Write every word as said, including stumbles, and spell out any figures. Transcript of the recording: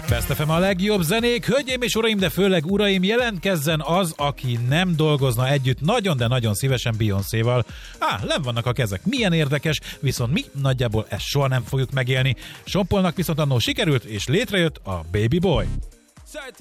Best ef em a legjobb zenék, hölgyeim és uraim, de főleg uraim, jelentkezzen az, aki nem dolgozna együtt nagyon, de nagyon szívesen Beyoncéval. Á, nem vannak a kezek. Milyen érdekes, viszont mi nagyjából ezt soha nem fogjuk megélni. Sean Paulnak viszont annól sikerült, és létrejött a Baby Boy.